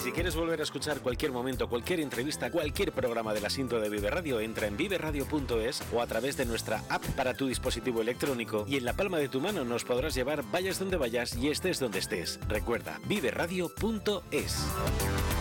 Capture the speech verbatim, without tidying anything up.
si quieres volver a escuchar cualquier momento, cualquier entrevista, cualquier programa de la Sinto de Vive Radio, entra en vive radio punto es o a través de nuestra app para tu dispositivo electrónico y en la palma de tu mano nos podrás llevar vayas donde vayas y estés donde estés. Recuerda, vive radio punto es.